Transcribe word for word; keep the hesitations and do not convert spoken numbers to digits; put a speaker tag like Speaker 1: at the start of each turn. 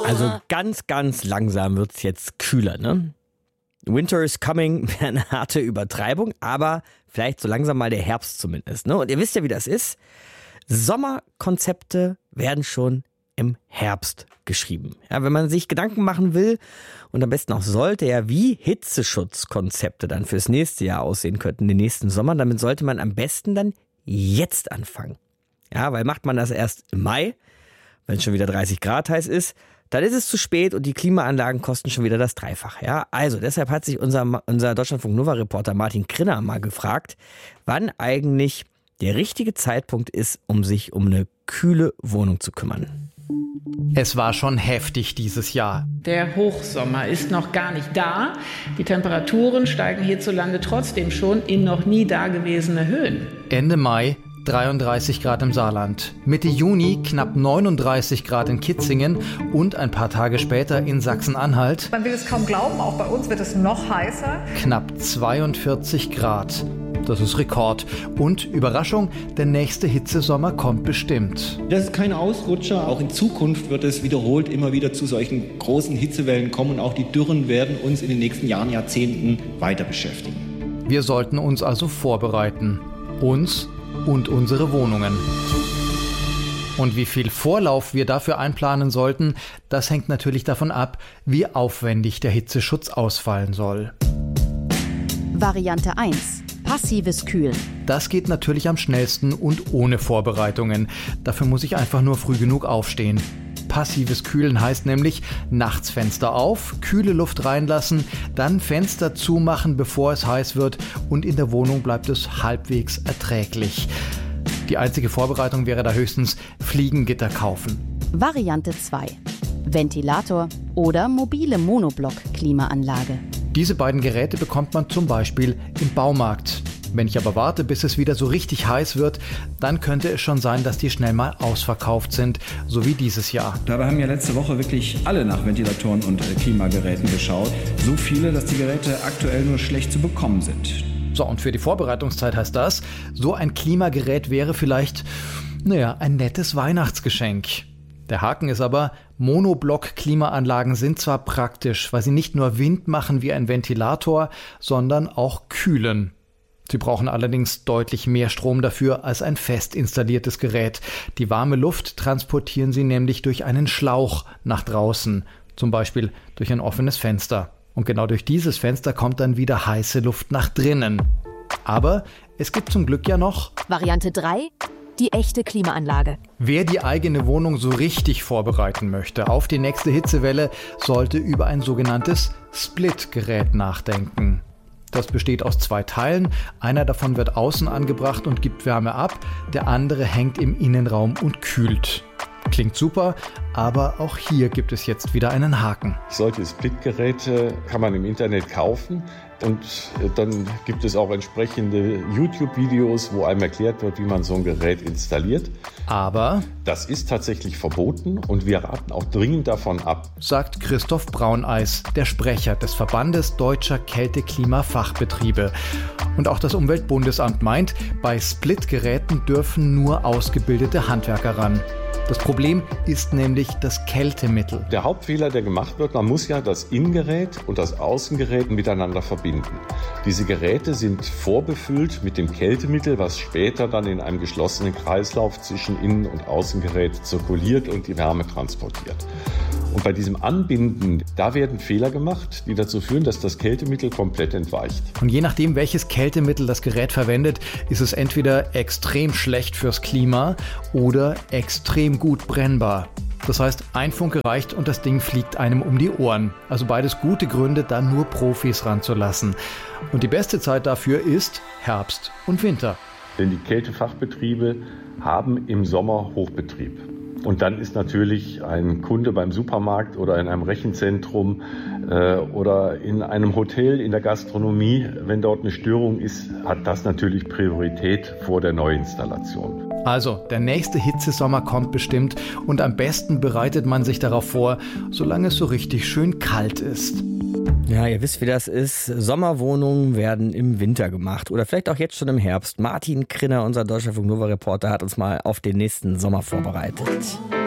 Speaker 1: Also ganz, ganz langsam wird es jetzt kühler, ne? Winter is coming wäre eine harte Übertreibung, aber vielleicht so langsam mal der Herbst zumindest, ne? Und ihr wisst ja, wie das ist. Sommerkonzepte werden schon im Herbst geschrieben. Ja, wenn man sich Gedanken machen will und am besten auch sollte, ja, wie Hitzeschutzkonzepte dann fürs nächste Jahr aussehen könnten, den nächsten Sommer, damit sollte man am besten dann jetzt anfangen. Ja, weil macht man das erst im Mai, wenn es schon wieder dreißig Grad heiß ist, dann ist es zu spät und die Klimaanlagen kosten schon wieder das Dreifache. Ja, also deshalb hat sich unser, unser Deutschlandfunk-Nova-Reporter Martin Krinner mal gefragt, wann eigentlich der richtige Zeitpunkt ist, um sich um eine kühle Wohnung zu kümmern.
Speaker 2: Es war schon heftig dieses Jahr.
Speaker 3: Der Hochsommer ist noch gar nicht da. Die Temperaturen steigen hierzulande trotzdem schon in noch nie dagewesene Höhen.
Speaker 2: Ende Mai dreiunddreißig Grad im Saarland, Mitte Juni knapp neununddreißig Grad in Kitzingen und ein paar Tage später in Sachsen-Anhalt.
Speaker 4: Man will es kaum glauben, auch bei uns wird es noch heißer.
Speaker 2: Knapp zweiundvierzig Grad. Das ist Rekord. Und Überraschung, der nächste Hitzesommer kommt bestimmt.
Speaker 5: Das ist kein Ausrutscher. Auch in Zukunft wird es wiederholt immer wieder zu solchen großen Hitzewellen kommen. Und auch die Dürren werden uns in den nächsten Jahren, Jahrzehnten weiter beschäftigen.
Speaker 2: Wir sollten uns also vorbereiten. Uns und unsere Wohnungen. Und wie viel Vorlauf wir dafür einplanen sollten, das hängt natürlich davon ab, wie aufwendig der Hitzeschutz ausfallen soll.
Speaker 6: Variante eins. Passives Kühlen.
Speaker 2: Das geht natürlich am schnellsten und ohne Vorbereitungen. Dafür muss ich einfach nur früh genug aufstehen. Passives Kühlen heißt nämlich, nachts Fenster auf, kühle Luft reinlassen, dann Fenster zumachen, bevor es heiß wird und in der Wohnung bleibt es halbwegs erträglich. Die einzige Vorbereitung wäre da höchstens Fliegengitter kaufen.
Speaker 6: Variante zwei. Ventilator oder mobile Monoblock-Klimaanlage.
Speaker 2: Diese beiden Geräte bekommt man zum Beispiel im Baumarkt. Wenn ich aber warte, bis es wieder so richtig heiß wird, dann könnte es schon sein, dass die schnell mal ausverkauft sind, so wie dieses Jahr.
Speaker 7: Dabei haben ja letzte Woche wirklich alle nach Ventilatoren und Klimageräten geschaut. So viele, dass die Geräte aktuell nur schlecht zu bekommen sind.
Speaker 2: So, und für die Vorbereitungszeit heißt das, so ein Klimagerät wäre vielleicht, naja, ein nettes Weihnachtsgeschenk. Der Haken ist aber, Monoblock-Klimaanlagen sind zwar praktisch, weil sie nicht nur Wind machen wie ein Ventilator, sondern auch kühlen. Sie brauchen allerdings deutlich mehr Strom dafür als ein fest installiertes Gerät. Die warme Luft transportieren sie nämlich durch einen Schlauch nach draußen, zum Beispiel durch ein offenes Fenster. Und genau durch dieses Fenster kommt dann wieder heiße Luft nach drinnen. Aber es gibt zum Glück ja noch
Speaker 6: Variante drei. Die echte Klimaanlage.
Speaker 2: Wer die eigene Wohnung so richtig vorbereiten möchte auf die nächste Hitzewelle, sollte über ein sogenanntes Split-Gerät nachdenken. Das besteht aus zwei Teilen. Einer davon wird außen angebracht und gibt Wärme ab. Der andere hängt im Innenraum und kühlt. Klingt super, aber auch hier gibt es jetzt wieder einen Haken.
Speaker 8: Solche Split-Geräte kann man im Internet kaufen. Und dann gibt es auch entsprechende YouTube-Videos, wo einem erklärt wird, wie man so ein Gerät installiert.
Speaker 2: Aber
Speaker 8: das ist tatsächlich verboten und wir raten auch dringend davon ab,
Speaker 2: sagt Christoph Brauneis, der Sprecher des Verbandes Deutscher Kälte-Klima-Fachbetriebe. Und auch das Umweltbundesamt meint, bei Split-Geräten dürfen nur ausgebildete Handwerker ran. Das Problem ist nämlich das Kältemittel.
Speaker 8: Der Hauptfehler, der gemacht wird, man muss ja das Innengerät und das Außengerät miteinander verbinden. Diese Geräte sind vorbefüllt mit dem Kältemittel, was später dann in einem geschlossenen Kreislauf zwischen Innen- und Außengerät zirkuliert und die Wärme transportiert. Und bei diesem Anbinden, da werden Fehler gemacht, die dazu führen, dass das Kältemittel komplett entweicht.
Speaker 2: Und je nachdem, welches Kältemittel das Gerät verwendet, ist es entweder extrem schlecht fürs Klima oder extrem gut brennbar. Das heißt, ein Funke reicht und das Ding fliegt einem um die Ohren. Also beides gute Gründe, da nur Profis ranzulassen. Und die beste Zeit dafür ist Herbst und Winter.
Speaker 8: Denn die Kältefachbetriebe haben im Sommer Hochbetrieb. Und dann ist natürlich ein Kunde beim Supermarkt oder in einem Rechenzentrum äh, oder in einem Hotel, in der Gastronomie, wenn dort eine Störung ist, hat das natürlich Priorität vor der Neuinstallation.
Speaker 2: Also, der nächste Hitzesommer kommt bestimmt und am besten bereitet man sich darauf vor, solange es so richtig schön kalt ist.
Speaker 1: Ja, ihr wisst, wie das ist. Sommerwohnungen werden im Winter gemacht oder vielleicht auch jetzt schon im Herbst. Martin Krinner, unser Deutschlandfunk-Nova-Reporter, hat uns mal auf den nächsten Sommer vorbereitet.